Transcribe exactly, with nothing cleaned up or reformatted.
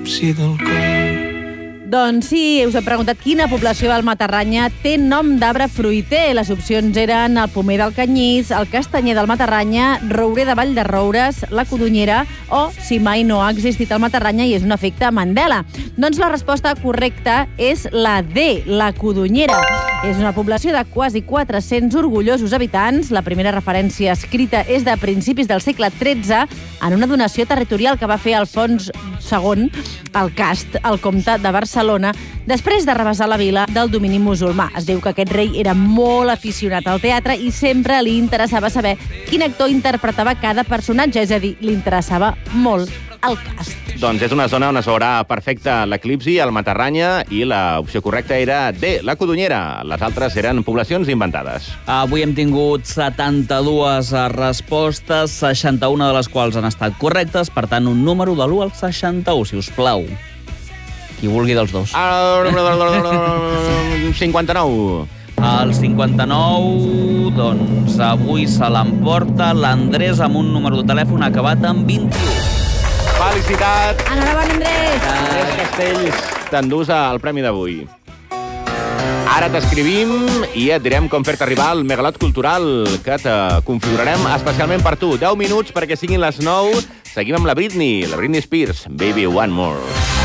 l'eclipsi del cor. Doncs sí, us he preguntat quina població del Matarranya té nom d'arbre fruiter. Les opcions eren el pomer del Canyís, el castanyer del Matarranya, rourer de Vall de Roures, la codonyera o si mai no ha existit el Matarranya i és un efecte Mandela. Doncs la resposta correcta és la D, la codonyera. És una població de quasi quatre-cents orgullosos habitants. La primera referència escrita és de principis del segle tretze en una donació territorial que va fer Alfons segon, el Cast, el comte de Barcelona, després de rebassar la vila del domini musulmà. Es diu que aquest rei era molt aficionat al teatre i sempre li interessava saber quin actor interpretava cada personatge, és a dir, li interessava molt el cast. Doncs és una zona on es veurà perfecte l'eclipsi, el Matarranya, i l'opció correcta era D, la codonyera. Les altres eren poblacions inventades. Avui hem tingut setanta-dues respostes, seixanta-una de les quals han estat correctes, per tant, un número de l'u al seixanta-u, si us plau. Qui vulgui dels dos. cinquanta-nou. El cinquanta-nou, doncs avui se l'emporta l'Andrés amb un número de telèfon acabat amb vint-i-u. Felicitat! Enhorabona, Andrés! Andrés Castells, t'endús el premi d'avui. Ara t'escrivim i et direm com fer-te arribar al Megalot Cultural, que te configurarem especialment per tu. deu minuts perquè siguin les nou. Seguim amb la Britney, la Britney Spears. Baby, one more.